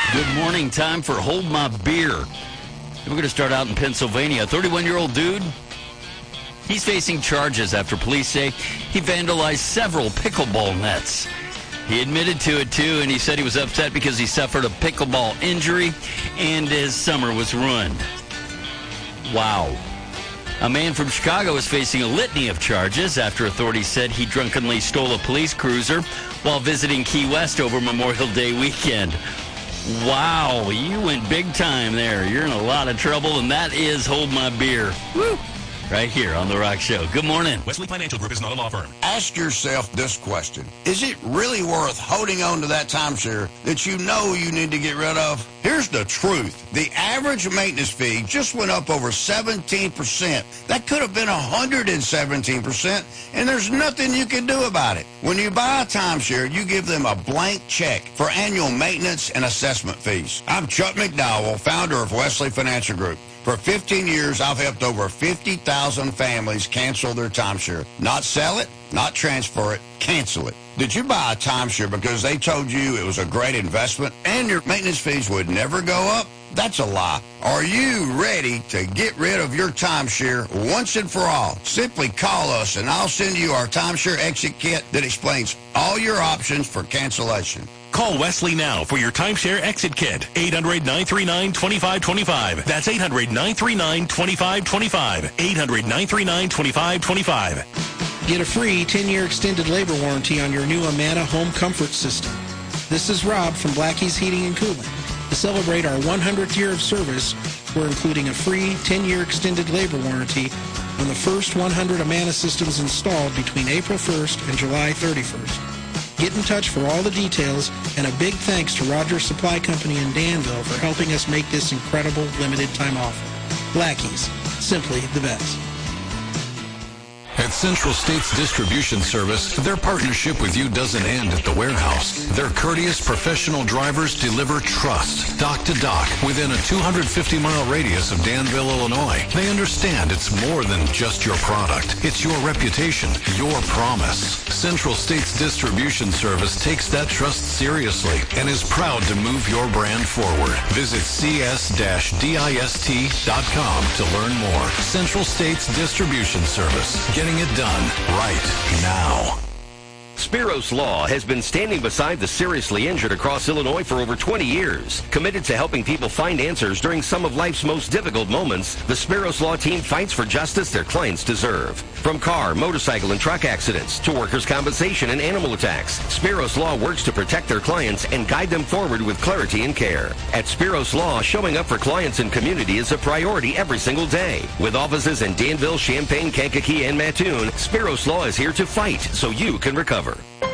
Good morning. Time for Hold My Beer. We're going to start out in Pennsylvania. A 31-year-old dude, he's facing charges after police say he vandalized several pickleball nets. He admitted to it, too, and he said he was upset because he suffered a pickleball injury and his summer was ruined. Wow. A man from Chicago is facing a litany of charges after authorities said he drunkenly stole a police cruiser while visiting Key West over Memorial Day weekend. Wow, you went big time there. You're in a lot of trouble, and that is Hold My Beer. Woo! Right here on The Rock Show. Good morning. Wesley Financial Group is not a law firm. Ask yourself this question. Is it really worth holding on to that timeshare that you know you need to get rid of? Here's the truth. The average maintenance fee just went up over 17%. That could have been 117%, and there's nothing you can do about it. When you buy a timeshare, you give them a blank check for annual maintenance and assessment fees. I'm Chuck McDowell, founder of Wesley Financial Group. For 15 years, I've helped over 50,000 families cancel their timeshare. Not sell it, not transfer it, cancel it. Did you buy a timeshare because they told you it was a great investment and your maintenance fees would never go up? That's a lie. Are you ready to get rid of your timeshare once and for all? Simply call us and I'll send you our timeshare exit kit that explains all your options for cancellation. Call Wesley now for your timeshare exit kit. 800-939-2525. That's 800-939-2525. 800-939-2525. Get a free 10-year extended labor warranty on your new Amana home comfort system. This is Rob from Blackie's Heating and Cooling. To celebrate our 100th year of service, we're including a free 10-year extended labor warranty on the first 100 Amana systems installed between April 1st and July 31st. Get in touch for all the details, and a big thanks to Rogers Supply Company in Danville for helping us make this incredible limited time offer. Blackie's, simply the best. At Central States Distribution Service, their partnership with you doesn't end at the warehouse. Their courteous professional drivers deliver trust, dock to dock, within a 250-mile radius of Danville, Illinois. They understand it's more than just your product. It's your reputation, your promise. Central States Distribution Service takes that trust seriously and is proud to move your brand forward. Visit cs-dist.com to learn more. Central States Distribution Service. Getting it done right now. Spiros Law has been standing beside the seriously injured across Illinois for over 20 years. Committed to helping people find answers during some of life's most difficult moments, the Spiros Law team fights for justice their clients deserve. From car, motorcycle, and truck accidents to workers' compensation and animal attacks, Spiros Law works to protect their clients and guide them forward with clarity and care. At Spiros Law, showing up for clients and community is a priority every single day. With offices in Danville, Champaign, Kankakee, and Mattoon, Spiros Law is here to fight so you can recover.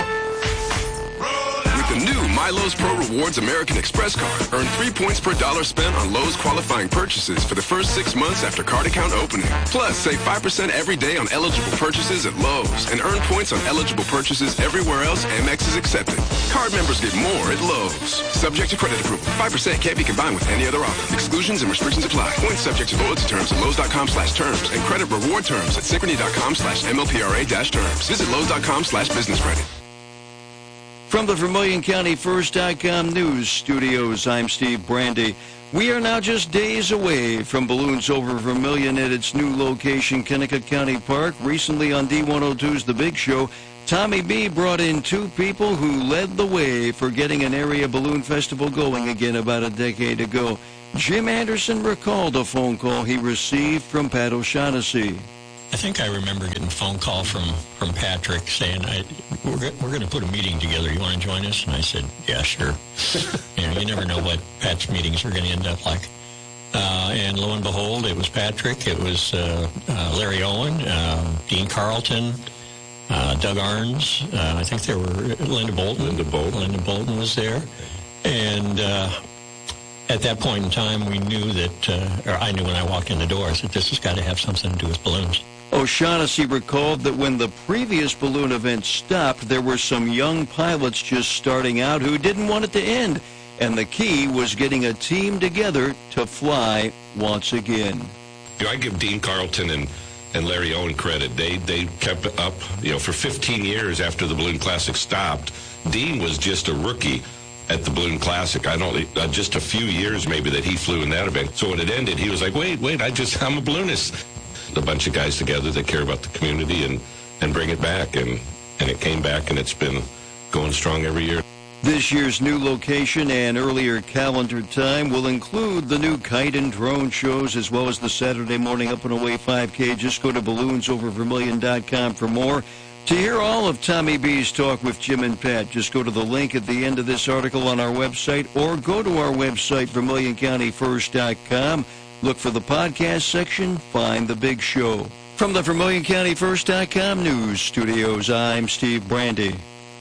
The new MyLowe's Pro Rewards American Express card. Earn 3 points per dollar spent on Lowe's qualifying purchases for the first 6 months after card account opening. Plus, save 5% every day on eligible purchases at Lowe's and earn points on eligible purchases everywhere else Amex is accepted. Card members get more at Lowe's. Subject to credit approval. 5% can't be combined with any other offer. Exclusions and restrictions apply. Points subject to loyalty terms at Lowe's.com/terms and credit reward terms at Synchrony.com/MLPRA-terms. Visit Lowe's.com/business credit. From the Vermilion County First.com News Studios, I'm Steve Brandy. We are now just days away from Balloons Over Vermilion at its new location, Kennecott County Park. Recently on D102's The Big Show, Tommy B brought in two people who led the way for getting an area balloon festival going again about a decade ago. Jim Anderson recalled a phone call he received from Pat O'Shaughnessy. I think I remember getting a phone call from Patrick saying, we're going to put a meeting together. You want to join us? And I said, yeah, sure. You never know what Pat's meetings are going to end up like. And lo and behold, it was Patrick. It was Larry Owen, Dean Carlton, Doug Arns. I think there were Linda Bolton. Linda Bolton was there. And at that point in time, we knew that, or I knew when I walked in the door, I said, this has got to have something to do with balloons. O'Shaughnessy recalled that when the previous balloon event stopped, there were some young pilots just starting out who didn't want it to end, and the key was getting a team together to fly once again. I give Dean Carlton and Larry Owen credit. They kept up, for 15 years after the Balloon Classic stopped. Dean was just a rookie at the Balloon Classic. I don't just a few years maybe that he flew in that event. So when it ended, he was like, wait, I'm a balloonist. A bunch of guys together that care about the community and bring it back. And it came back, and it's been going strong every year. This year's new location and earlier calendar time will include the new kite and drone shows, as well as the Saturday morning Up and Away 5K. Just go to balloonsoververmilion.com for more. To hear all of Tommy B's talk with Jim and Pat, just go to the link at the end of this article on our website, or go to our website, VermilionCountyFirst.com. Look for the podcast section, find the big show. From the VermilionCountyFirst.com news studios, I'm Steve Brandy.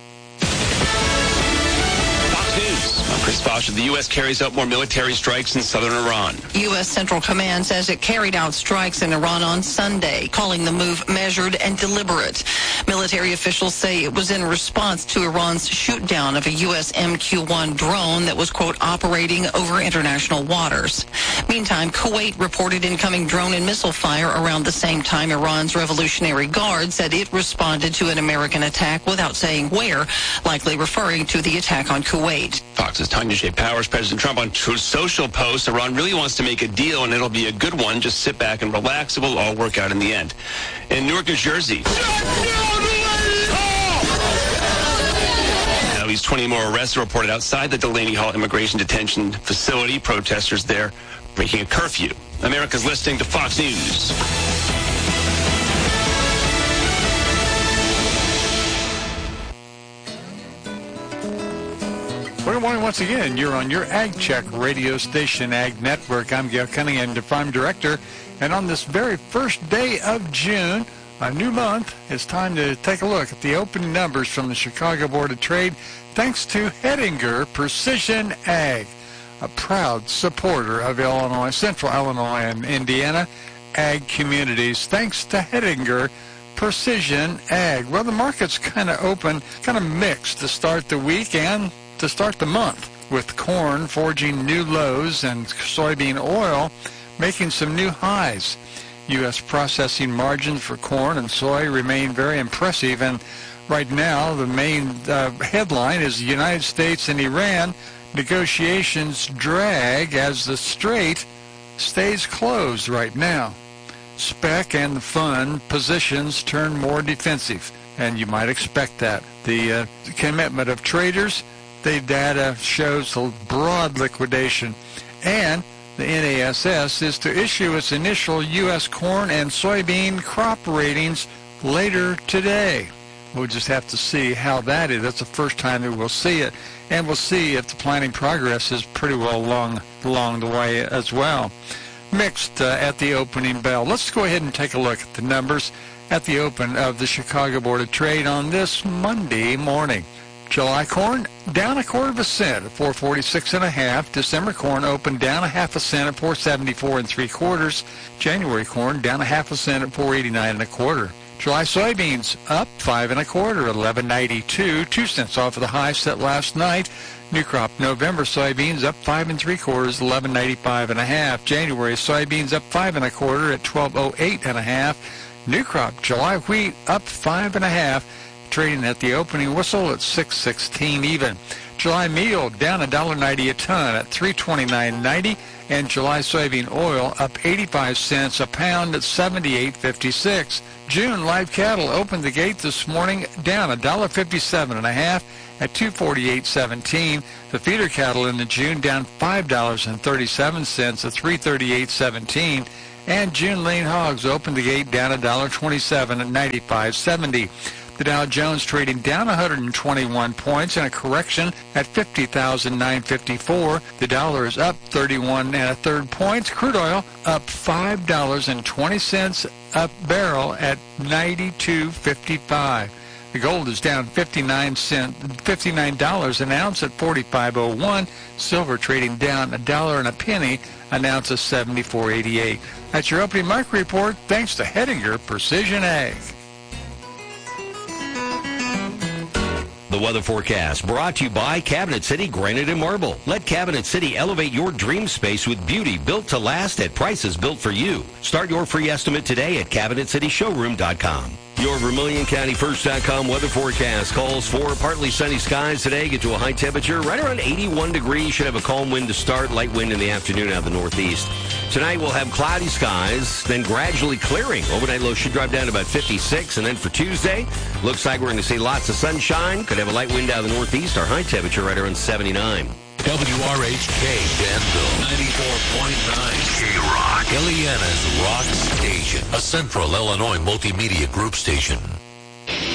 I'm Chris Foster. The U.S. carries out more military strikes in southern Iran. U.S. Central Command says it carried out strikes in Iran on Sunday, calling the move measured and deliberate. Military officials say it was in response to Iran's shoot-down of a U.S. MQ-1 drone that was, quote, operating over international waters. Meantime, Kuwait reported incoming drone and missile fire around the same time Iran's Revolutionary Guard said it responded to an American attack without saying where, likely referring to the attack on Kuwait. Fox's Tanya J. Powers, President Trump on Truth Social post, Iran really wants to make a deal, and it'll be a good one. Just sit back and relax. It will all work out in the end. In Newark, New Jersey, at least 20 more arrests are reported outside the Delaney Hall Immigration Detention Facility. Protesters there breaking a curfew. America's listening to Fox News. Good morning once again. You're on your Ag Check radio station, Ag Network. I'm Gail Cunningham, the Farm Director. And on this very first day of June, a new month, it's time to take a look at the opening numbers from the Chicago Board of Trade, thanks to Hettinger Precision Ag, a proud supporter of Illinois, Central Illinois and Indiana ag communities. Thanks to Hettinger Precision Ag. Well, the market's kind of open, kind of mixed to start the week and to start the month, with corn forging new lows and soybean oil making some new highs. U.S. processing margins for corn and soy remain very impressive, and right now the main headline is the United States and Iran negotiations drag as the strait stays closed right now. Spec and the fund positions turn more defensive, and you might expect that. The commitment of traders, the data shows a broad liquidation, and the NASS is to issue its initial U.S. corn and soybean crop ratings later today. We'll just have to see how that is. That's the first time that we'll see it, and we'll see if the planning progress is pretty well along the way as well. Mixed at the opening bell. Let's go ahead and take a look at the numbers at the open of the Chicago Board of Trade on this Monday morning. July corn down 1/4 cent at 4.46 1/2. December corn opened down 1/2 cent at 4.74 3/4. January corn down 1/2 cent at 4.89 1/4. July soybeans up 5 1/4 at 11.92, 2 cents off of the high set last night. New crop November soybeans up 5 3/4, 11.95 1/2. January soybeans up 5 1/4 at 12.08 1/2. New crop July wheat up 5 1/2. Trading at the opening whistle at 6.16 even. July meal down $1.90 a ton at 329.90, and July soybean oil up 85 cents a pound at 78.56. June live cattle opened the gate this morning down $1.57 1/2 at 248.17. The feeder cattle in the June down $5.37 at 338.17. And June lean hogs opened the gate down $1.27 at 95.70. The Dow Jones trading down 121 points in a correction at 50,954. The dollar is up 31 1/3 points. Crude oil up $5.20 a barrel at 92.55. The gold is down $59 an ounce at 45.01. Silver trading down $1 and a penny an ounce at 74.88. That's your opening market report. Thanks to Hettinger Precision Ag. The weather forecast brought to you by Cabinet City Granite and Marble. Let Cabinet City elevate your dream space with beauty built to last at prices built for you. Start your free estimate today at CabinetCityShowroom.com. Your Vermilion County First.com weather forecast calls for partly sunny skies today. Get to a high temperature right around 81 degrees. Should have a calm wind to start. Light wind in the afternoon out of the northeast. Tonight we'll have cloudy skies, then gradually clearing. Overnight low should drop down to about 56. And then for Tuesday, looks like we're going to see lots of sunshine. Could have a light wind out of the northeast. Our high temperature right around 79. WRHK Danville, 94.9 K-Rock, Illinois' rock station, a Central Illinois multimedia group station.